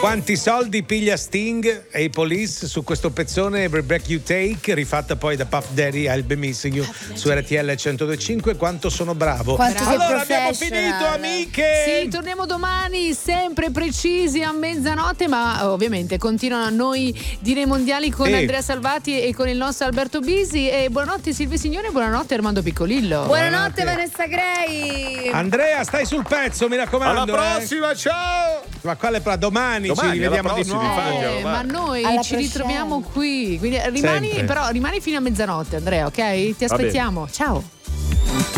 Quanti soldi piglia Sting e i Police su questo pezzone Every Breath You Take, rifatta poi da Puff Daddy I'll Be Missing You su RTL 102.5. Quanto sono bravo. Allora abbiamo finito, amiche. Sì, torniamo domani sempre precisi a mezzanotte, ma ovviamente continuano a noi dire i mondiali con Andrea Salvati e con il nostro Alberto Bisi. E buonanotte Silvia Signore, buonanotte Armando Piccolillo. Buonanotte Vanessa Gray. Andrea, stai sul pezzo, mi raccomando. Alla prossima, ciao. Ma quale domani ci vediamo di nuovo. Ma noi ci ritroviamo qui. Quindi rimani fino a mezzanotte, Andrea, ok? Ti aspettiamo. Ciao.